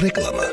რეკლამა.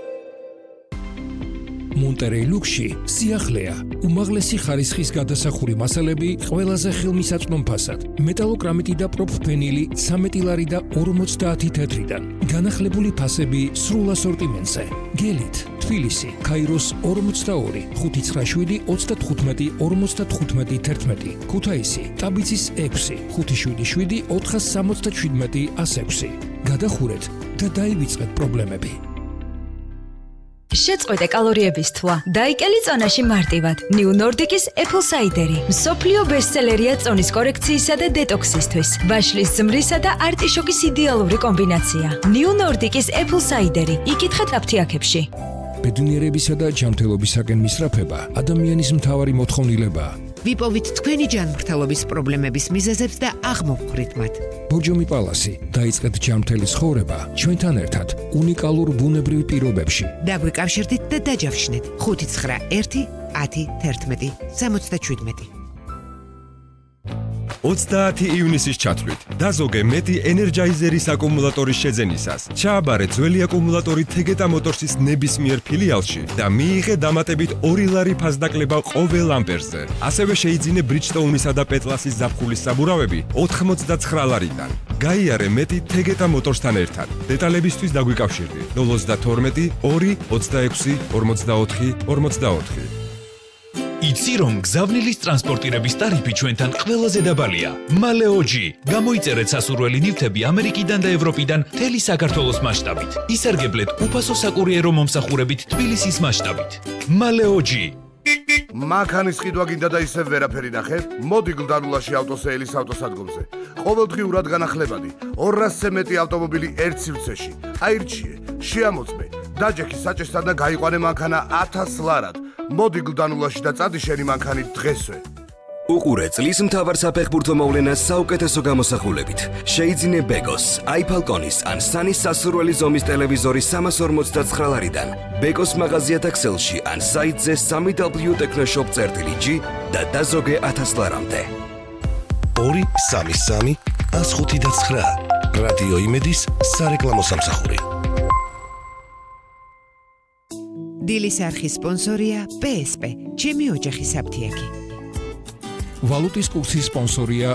მონტერეი ლუქსში სიახლეა, უმაღლესი ხარისხის გადასახური მასალები ყველაზე ხელმისაწვდომ ფასად, მეტალოკრამიტი და პროფფენილი 13 ლარი და 50 თეთრიდან, განახლებული ფასები სრულ ასორტიმენტზე. გელით, თბილისი, ქაიროს 42, 597, 35, 55, 11, ქუთაისი, ტაბიცის 6, 577, 477, 106. გადახურეთ და დაივიწყეთ პრობლემები. შეწყვეტე კალორიების თვა. დაიკელი წონაში მარტივად. New Nordic-ის Apple Cider-ი. მსოფლიო ბესტსელერია წონის კორექციისა და დეტოქსისთვის. ვაშლის ზმრისა და არტიშოკის იდეალური კომბინაცია. New Nordic-ის Apple Cider-ი. იკითხეთ აფთიაქებში. ბედნიერებისა და ჯანმრთელობისაკენ მისწრაფება ადამიანის მთავარი მოთხოვნილებაა. ვიპოვით თქვენი ჯანმრთელობის პრობლემების მიზეზებს და აღმოვხვრით მათ. ბორჯომი პალასი, დაიწყეთ ჯანმრთელი ცხოვრება ჩვენთან ერთად უნიკალურ ბუნებრივ პირობებში. დაგვიკავშირდით და დაჯავშნეთ 591 10 11 77. 30 ივნისის ჩათვლით დაზოგე მეტი ენერჯაიზერის აკუმულატორის შეძენისას. ჩააბარე ძველი აკუმულატორი თეგეტა მოტორსის ნებისმიერ ფილიალში და მიიღე დამატებით 2 ლარი ფასდაკლება ყოველ ამპერზე. ასევე შეიძინე Bridgestone-ისა და Petlas-ის ზაფხულის საბურავები 89 ლარიდან. გაიარე მეტი თეგეტა მოტორსთან ერთად. დეტალებისთვის დაგვიკავშირდი 022 2 26 44 44. იცი რომ გზავნილის ტრანსპორტირების ტარიფი ჩვენთან ყველაზე დაბალია. მალეოჯი. გამოიწერეთ სასურველი ნივთები ამერიკიდან და ევროპიდან მთელი საქართველოს მასშტაბით. ისარგებლეთ უფასო საკურიერო მომსახურებით თბილისის მასშტაბით. მალეოჯი. მანქანის ყიდვა გინდა და ისევ ვერაფერი ნახე? მოდი გლდანულაში ავტოსეილის ავტოსადგომზე. ყოველდღიურად განახლებადი 200-ზე მეტი ავტომობილი ერთ სივრცეში. აირჩიე, შეამოწმე, დაჯექი საჭესთან და გაიყვანე მანქანა 1000 ლარად. მოდი გლდანულაში და წადი შენი მანქანი დღესვე. უყურე წლის მთავარ საფეხბურთო მოვლენას საუკეთესო გამოსახულებით. შეიძინე Begos, iFalconis ან Sanis სასურველი ზომის ტელევიზორი 349 ლარიდან. Begos მაღაზია Excel-ში ან საიტზე 3w.technoshop.g და დაზოგე 1000 ლარამდე. 2 3 3 105 რადიო იმედის სარეკლამო სამსახური. დილის არხის სპონსორია PSP, ჩემი ოჯახის აფთიაქი. ვალუტის კურსის სპონსორია